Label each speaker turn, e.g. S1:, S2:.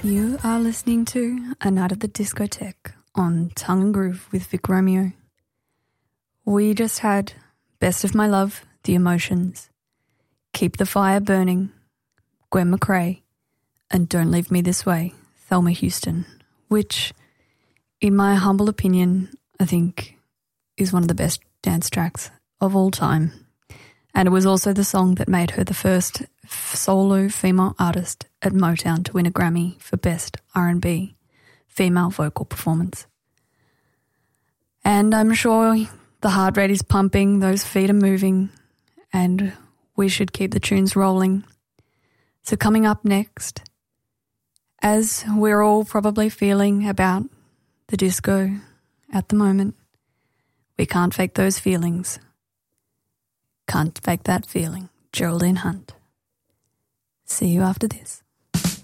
S1: You are listening to A Night at the Discotheque on Tongue and Groove with Vic Romeo. We just had Best of My Love, The Emotions, Keep the Fire Burning, Gwen McRae, and Don't Leave Me This Way, Thelma Houston, which, in my humble opinion, I think is one of the best dance tracks of all time. And it was also the song that made her the first solo female artist at Motown to win a Grammy for Best R&B Female Vocal Performance. And I'm sure the heart rate is pumping, those feet are moving, and we should keep the tunes rolling. So coming up next, as we're all probably feeling about the disco at the moment, we can't fake those feelings. Can't fake that feeling. Geraldine Hunt. See you after this.